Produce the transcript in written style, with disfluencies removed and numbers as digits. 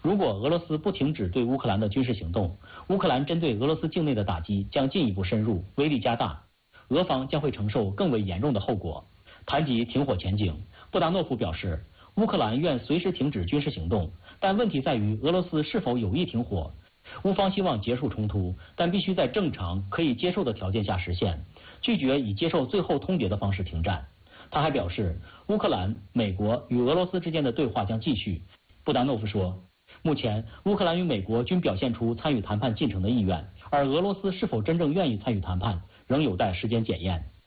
如果俄罗斯不停止对乌克兰的军事行动，乌克兰针对俄罗斯境内的打击将进一步深入，威力加大，俄方将会承受更为严重的后果。谈及停火前景，布达诺夫表示，乌克兰愿随时停止军事行动，但问题在于俄罗斯是否有意停火。乌方希望结束冲突，但必须在正常可以接受的条件下实现，拒绝以接受最后通牒的方式停战。他还表示，乌克兰、美国与俄罗斯之间的对话将继续。布达诺夫说，目前乌克兰与美国均表现出参与谈判进程的意愿，而俄罗斯是否真正愿意参与谈判，仍有待时间检验。